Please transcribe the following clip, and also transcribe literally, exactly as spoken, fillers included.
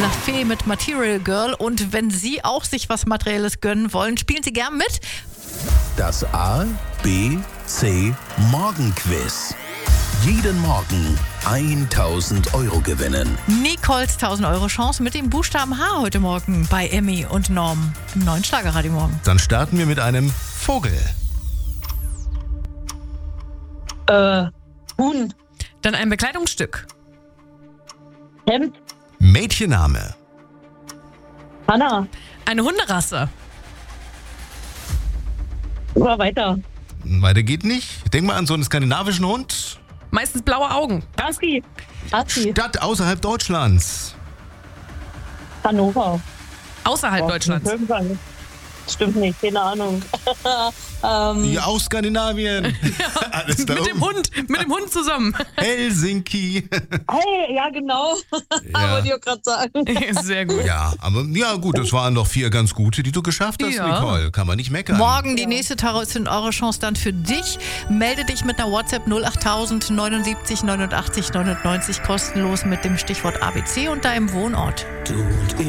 La Fee mit Material Girl. Und wenn Sie auch sich was Materielles gönnen wollen, spielen Sie gern mit. Das A, B, C Morgenquiz. Jeden Morgen tausend Euro gewinnen. Nicoles tausend Euro Chance mit dem Buchstaben H heute Morgen bei Emmy und Norm im neuen Schlagerradio morgen. Dann starten wir mit einem Vogel. Äh, Huhn. Dann ein Bekleidungsstück. Hemd. Mädchenname. Hanna. Eine Hunderasse. Oder weiter. Weiter geht nicht. Denk mal an so einen skandinavischen Hund. Meistens blaue Augen. Husky. Husky. Stadt außerhalb Deutschlands. Hannover. Außerhalb Oh, Deutschlands. irgendwann. Stimmt nicht, keine Ahnung. ähm, Ja, aus Skandinavien. Alles da Mit dem oben. Hund, mit dem Hund zusammen. Helsinki. Hey, ja genau. Ja. Wollte ich auch gerade sagen. Sehr gut. Ja, aber ja gut, das waren doch vier ganz gute, die du geschafft hast, Ja. Nicole. Kann man nicht meckern. Morgen die nächste tausend Euro Chance dann für dich. Melde dich mit einer WhatsApp null acht null null neunundsiebzig neunundachtzig neunundneunzig kostenlos mit dem Stichwort A B C und deinem Wohnort. Du und ich.